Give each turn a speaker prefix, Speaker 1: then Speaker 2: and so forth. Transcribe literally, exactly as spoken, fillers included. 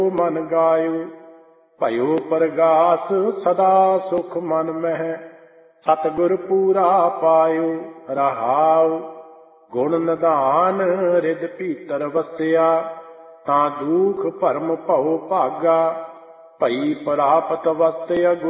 Speaker 1: ਮਨ ਗਾਇਓ। ਭਇਓ ਪ੍ਰਗਾਸ ਸਦਾ ਸੁਖ ਮਨ ਮਹਿ, ਸਤਿਗੁਰ ਪੂਰਾ ਪਾਇਓ। ਰਹਾਉ ਗੁਣ ਨਿਧਾਨ ਰਿਦ ਭੀਤਰ ਵਸਿਆ, ਤਾਂ ਦੁਖ ਭਰਮ ਭਉ ਭਾਗਾ। ਭਈ ਪ੍ਰਾਪਤ ਵਸਤ